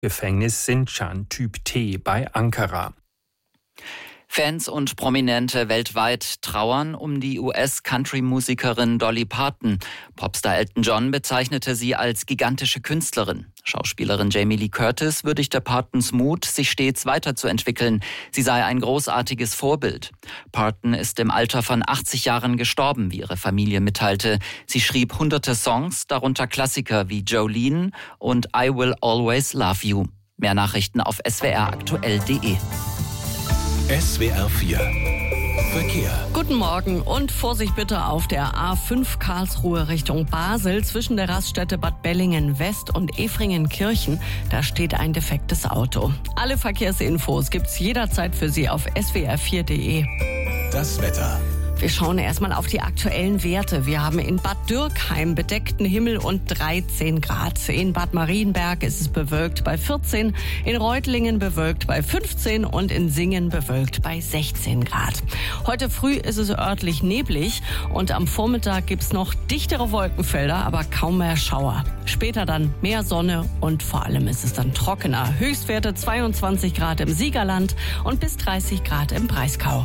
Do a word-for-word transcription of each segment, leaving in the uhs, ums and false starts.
Gefängnis Sincan Typ T bei Ankara. Fans und Prominente weltweit trauern um die U S-Country-Musikerin Dolly Parton. Popstar Elton John bezeichnete sie als gigantische Künstlerin. Schauspielerin Jamie Lee Curtis würdigte Partons Mut, sich stets weiterzuentwickeln. Sie sei ein großartiges Vorbild. Parton ist im Alter von achtzig Jahren gestorben, wie ihre Familie mitteilte. Sie schrieb hunderte Songs, darunter Klassiker wie Jolene und I Will Always Love You. Mehr Nachrichten auf s w r aktuell punkt d e. S W R vier Verkehr. Guten Morgen und Vorsicht bitte auf der A fünf Karlsruhe Richtung Basel zwischen der Raststätte Bad Bellingen West und Efringenkirchen. Da steht ein defektes Auto. Alle Verkehrsinfos gibt's jederzeit für Sie auf s w r vier punkt d e. Das Wetter. Wir schauen erstmal auf die aktuellen Werte. Wir haben in Bad Dürkheim bedeckten Himmel und dreizehn Grad. In Bad Marienberg ist es bewölkt bei vierzehn, in Reutlingen bewölkt bei fünfzehn und in Singen bewölkt bei sechzehn Grad. Heute früh ist es örtlich neblig und am Vormittag gibt's noch dichtere Wolkenfelder, aber kaum mehr Schauer. Später dann mehr Sonne und vor allem ist es dann trockener. Höchstwerte zweiundzwanzig Grad im Siegerland und bis dreißig Grad im Breisgau.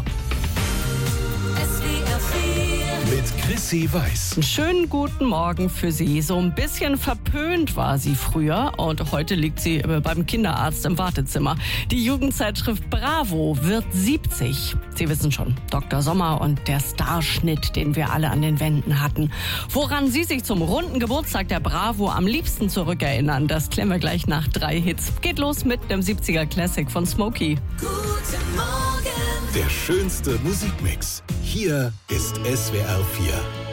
Mit Chrissy Weiß. Einen schönen guten Morgen für Sie. So ein bisschen verpönt war sie früher und heute liegt sie beim Kinderarzt im Wartezimmer. Die Jugendzeitschrift Bravo wird siebzig. Sie wissen schon, Doktor Sommer und der Starschnitt, den wir alle an den Wänden hatten. Woran Sie sich zum runden Geburtstag der Bravo am liebsten zurückerinnern, das klären wir gleich nach drei Hits. Geht los mit einem siebziger Classic von Smokey. Guten Morgen. Der schönste Musikmix. Hier ist S W R vier.